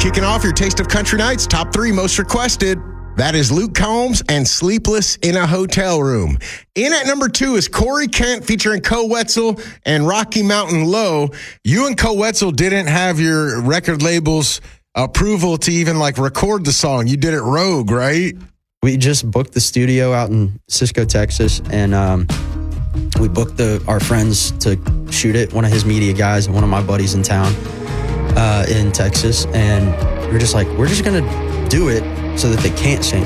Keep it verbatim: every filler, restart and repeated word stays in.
Kicking off your Taste of Country Nights, top three most requested. That is Luke Combs and Sleepless in a Hotel Room. In at number two is Corey Kent featuring Koe Wetzel and Rocky Mountain Low. You and Koe Wetzel didn't have your record label's approval to even like record the song. You did it rogue, right? We just booked the studio out in Cisco, Texas, and um, we booked the our friends to shoot it. One of his media guys and one of my buddies in town uh, in Texas, and we we're just like, we're just gonna do it so that they can't change